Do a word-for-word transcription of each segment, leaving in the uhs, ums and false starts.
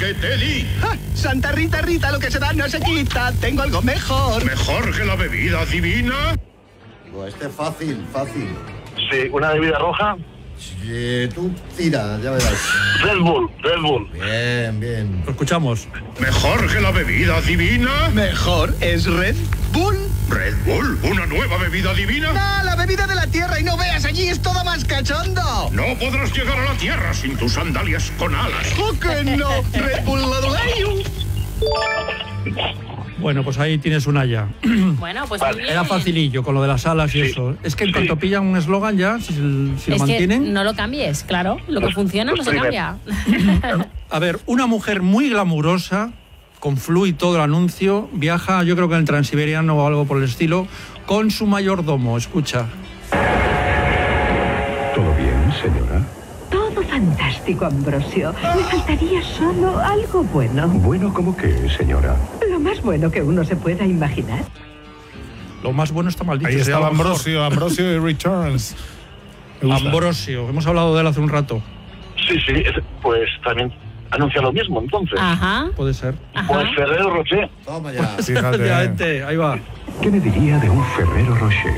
que te di. ¡Ja! Santa Rita, Rita, lo que se da no se quita. Tengo algo mejor. ¿Mejor que la bebida divina? Digo, este es fácil, fácil. Sí, una bebida roja. Sí, tú tira, ya verás. Red Bull, Red Bull. Bien, bien. Lo escuchamos. ¿Mejor que la bebida divina? Mejor es Red Bull. ¿Red Bull? ¿Una nueva bebida divina? No, la bebida de la tierra y no veas, allí es todo más cachondo. No podrás llegar a la tierra sin tus sandalias con alas. ¿O que no? Red Bull la doy. Bueno, pues ahí tienes una ya. Bueno, pues Vale. muy bien. Era facilillo con lo de las alas y Sí. eso. Es que en Sí. cuanto pillan un eslogan ya, si, si lo Es que mantienen... no lo cambies, claro. Lo que Pues- funciona no pues se primer- cambia. A ver, una mujer muy glamurosa, con flu y todo el anuncio, viaja, yo creo que en el Transiberiano o algo por el estilo, con su mayordomo. Escucha. ¿Todo bien, señora? Todo fantástico, Ambrosio. Me faltaría solo algo bueno. ¿Bueno como qué, señora? Lo más bueno que uno se pueda imaginar. Lo más bueno está mal dicho. Ahí sería estaba lo mejor. Ambrosio, Ambrosio y Returns. Me gusta. Ambrosio, hemos hablado de él hace un rato. Sí, sí, es- pues también anuncia lo mismo, entonces. Ajá. Puede ser. Pues Ajá. Ferrero Rocher. Toma ya. Fíjate. Efectivamente, ahí va. ¿Qué me diría de un Ferrero Rocher?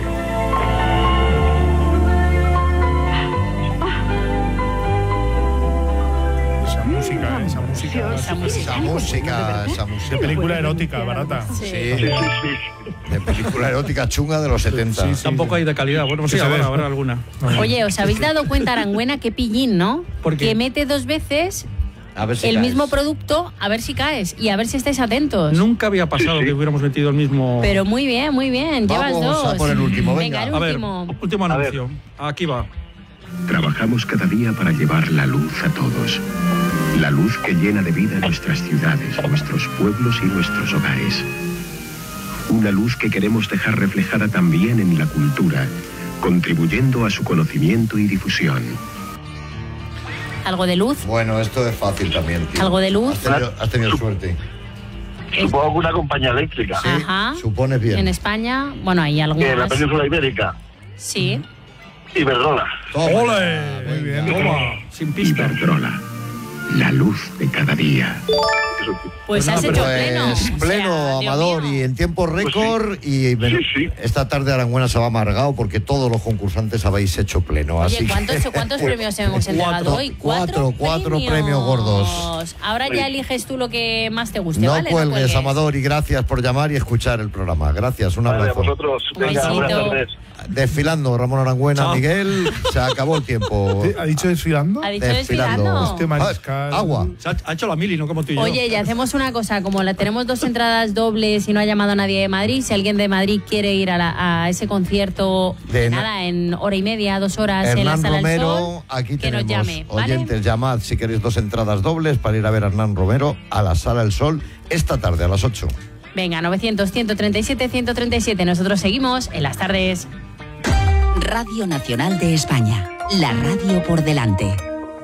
Esa música, esa música. Esa música. Esa música, esa De música. película erótica, barata. Sí. Sí, Sí, sí, sí. de película erótica chunga de los setenta. Sí, sí. Tampoco hay de calidad. Bueno, pues sí, Que se habrá, ve. habrá alguna. Oye, ¿os habéis dado cuenta, Arangüena, qué pillín, no? ¿Por qué? Que mete dos veces A ver si el caes. mismo producto, a ver si caes y a ver si estáis atentos. Nunca había pasado Sí, sí. que hubiéramos metido el mismo... Pero muy bien, muy bien. Llevas Vamos dos. a por el último, venga. el A ver, último. último A ver. anuncio. Aquí va. Trabajamos cada día para llevar la luz a todos. La luz que llena de vida nuestras ciudades, nuestros pueblos y nuestros hogares. Una luz que queremos dejar reflejada también en la cultura, contribuyendo a su conocimiento y difusión. Algo de luz. Bueno, esto es fácil también, tío. Algo de luz. Has tenido, has tenido suerte. Supongo que una compañía eléctrica. Sí, Ajá. supones bien. En España, bueno, hay Que la algunas. península ibérica. Sí. Iberdrola. Toma ¡Ole! ya, Muy bien. venga. Toma, sin pista. Iberdrola, la luz de cada día. Pues has Pues hecho pleno. Pues O sea, pleno, Dios Amador, mío. y en tiempo récord. Y bueno, Sí, sí. esta tarde Arangüena se va amargado porque todos los concursantes habéis hecho pleno. Oye, así ¿cuántos, que- ¿cuántos premios hemos entregado Cuatro, hoy? cuatro, cuatro premios gordos. Ahora ya eliges tú lo que más te guste, No ¿vale? cuelgues, Amador, y gracias por llamar y escuchar el programa. Gracias, un Vale, a abrazo. vosotros. Un Venga, besito. buenas tardes. Desfilando, Ramón Arangüena, Chao. Miguel, se acabó el tiempo. ¿Ha dicho desfilando? ¿Ha dicho desfilando? Este mariscal. Ah, agua. Se ha, ha hecho la mili, no como tú y yo. Oye, y hacemos una cosa, como la tenemos dos entradas dobles y no ha llamado a nadie de Madrid, si alguien de Madrid quiere ir a, la- a ese concierto, De nada, en hora y media, dos horas en la Hernán Sala del Romero, Sol, aquí que nos tenemos llame, ¿vale? oyentes, llamad si queréis dos entradas dobles para ir a ver a Hernán Romero a la Sala del Sol esta tarde a las ocho. Venga, novecientos, ciento treinta y siete, ciento treinta y siete. Nosotros seguimos en las tardes. Radio Nacional de España, la radio por delante.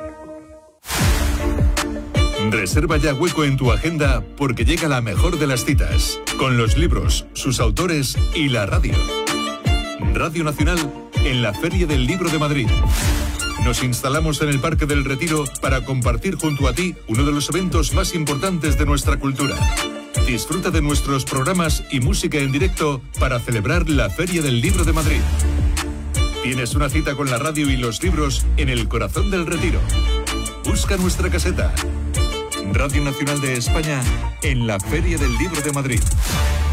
Reserva ya hueco en tu agenda porque llega la mejor de las citas, con los libros, sus autores y la radio. Radio Nacional en la Feria del Libro de Madrid. Nos instalamos en el Parque del Retiro para compartir junto a ti uno de los eventos más importantes de nuestra cultura. Disfruta de nuestros programas y música en directo para celebrar la Feria del Libro de Madrid. Tienes una cita con la radio y los libros en el corazón del Retiro. Busca nuestra caseta. Radio Nacional de España en la Feria del Libro de Madrid.